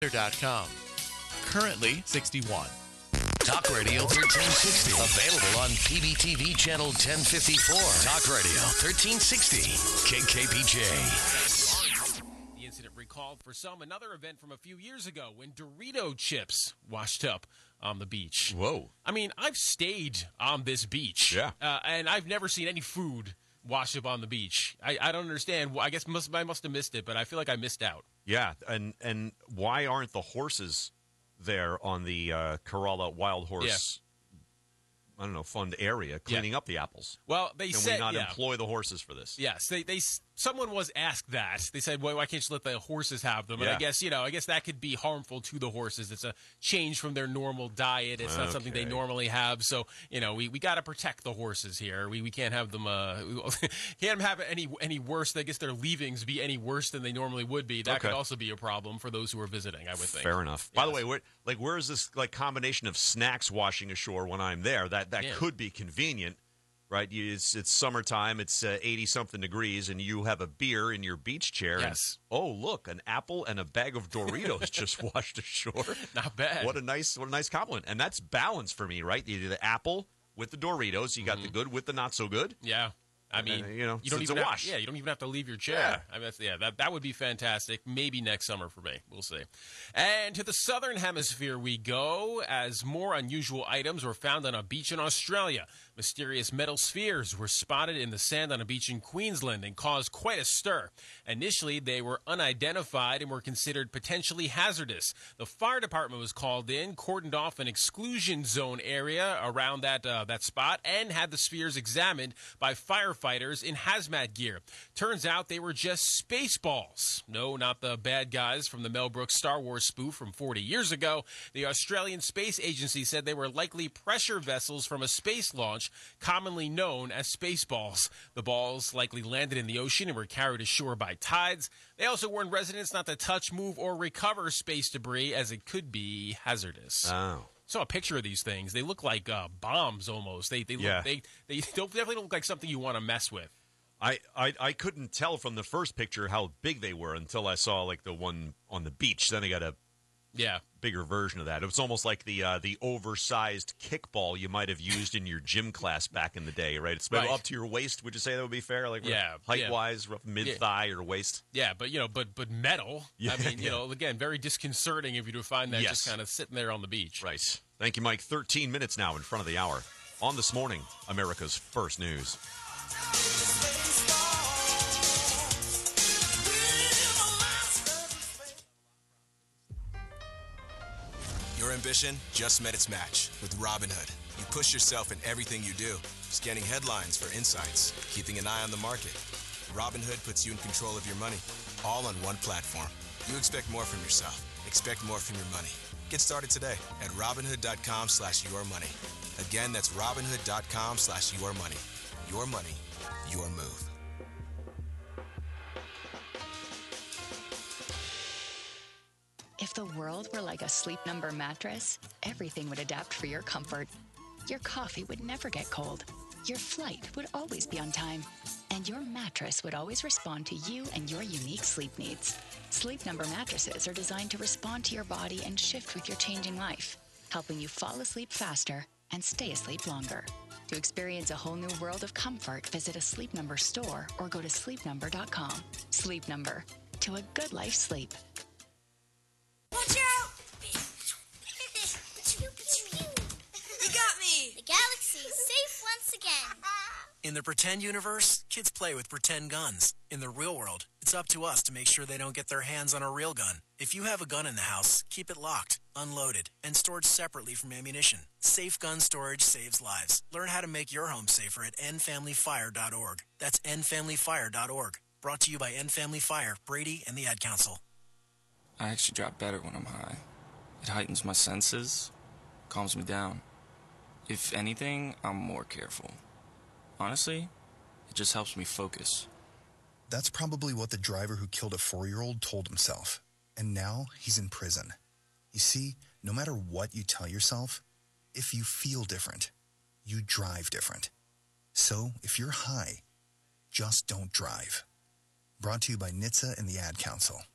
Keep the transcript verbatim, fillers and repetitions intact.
dot com. Currently sixty-one. Talk Radio thirteen sixty. Available on P B T V channel ten fifty-four. Talk Radio thirteen sixty. K K P J. The incident recalled for some another event from a few years ago when Dorito chips washed up on the beach. Whoa. I mean, I've stayed on this beach. Yeah. Uh, and I've never seen any food wash up on the beach. I, I don't understand. I guess must, I must have missed it, but I feel like I missed out. Yeah, and and why aren't the horses there on the uh, Corolla Wild Horse, yeah. I don't know, fund area, cleaning yeah. up the apples? Well, they Can said... we not yeah. employ the horses for this? Yes, they, they someone was asked that. They said, well, why can't you let the horses have them? And Yeah. I guess, you know, I guess that could be harmful to the horses. It's a change from their normal diet. It's not something they Okay. normally have. So, you know, we, we got to protect the horses here. We we can't have them uh can't have any any worse. I guess their leavings be any worse than they normally would be. That Okay. could also be a problem for those who are visiting, I would think. Fair enough. By the Yes. way, where, like, where is this like combination of snacks washing ashore when I'm there? That that Yeah. could be convenient, right? You, it's it's summertime. It's eighty something degrees, and you have a beer in your beach chair. and, Yes. oh, look, an apple and a bag of Doritos just washed ashore. Not bad. What a nice what a nice compliment. And that's balance for me, right? You do the apple with the Doritos. You got Mm-hmm. the good with the not so good. Yeah. I mean, Uh, you know, you so don't it's even a have, wash. yeah, you don't even have to leave your chair. Yeah. I mean, that's, yeah, that that would be fantastic. Maybe next summer for me. We'll see. And to the southern hemisphere we go, as more unusual items were found on a beach in Australia. Mysterious metal spheres were spotted in the sand on a beach in Queensland and caused quite a stir. Initially, they were unidentified and were considered potentially hazardous. The fire department was called in, cordoned off an exclusion zone area around that uh, that spot, and had the spheres examined by firefighters in hazmat gear. Turns out they were just space balls. No, not the bad guys from the Mel Brooks Star Wars spoof from forty years ago. The Australian Space Agency said they were likely pressure vessels from a space launch, commonly known as space balls. The balls likely landed in the ocean and were carried ashore by tides. They also warned residents not to touch, move, or recover space debris, as it could be hazardous. Oh. Saw a picture of these things. They look like uh, bombs almost. They they look, Yeah. they they don't, definitely don't look like something you want to mess with. I, I, I couldn't tell from the first picture how big they were until I saw like the one on the beach. Then I got a Yeah. bigger version of that. It was almost like the uh, the oversized kickball you might have used in your gym class back in the day, right? It's about Right. up to your waist. Would you say that would be fair? Like Yeah, height yeah. wise, mid thigh or waist. Yeah, but you know, but but metal. Yeah, I mean, you yeah. know, again, very disconcerting if you do find that Yes. just kind of sitting there on the beach. Right. Thank you, Mike. Thirteen minutes now in front of the hour on This Morning, America's First News. Your ambition just met its match with Robinhood. You push yourself in everything you do, scanning headlines for insights, keeping an eye on the market. Robinhood puts you in control of your money, all on one platform. You expect more from yourself. Expect more from your money. Get started today at Robinhood.com slash your money. Again, that's Robinhood.com slash your money. Your money, your move. If the world were like a Sleep Number mattress, everything would adapt for your comfort. Your coffee would never get cold. Your flight would always be on time. And your mattress would always respond to you and your unique sleep needs. Sleep Number mattresses are designed to respond to your body and shift with your changing life, helping you fall asleep faster and stay asleep longer. To experience a whole new world of comfort, visit a Sleep Number store or go to sleep number dot com. Sleep Number. To a good life sleep. Watch out! You got me! The galaxy is safe once again. In the pretend universe, kids play with pretend guns. In the real world, it's up to us to make sure they don't get their hands on a real gun. If you have a gun in the house, keep it locked, unloaded, and stored separately from ammunition. Safe gun storage saves lives. Learn how to make your home safer at end family fire dot org. That's end family fire dot org. Brought to you by End Family Fire, Brady, and the Ad Council. I actually drop better when I'm high. It heightens my senses, calms me down. If anything, I'm more careful. Honestly, it just helps me focus. That's probably what the driver who killed a four-year-old told himself. And now he's in prison. You see, no matter what you tell yourself, if you feel different, you drive different. So, if you're high, just don't drive. Brought to you by N H T S A and the Ad Council.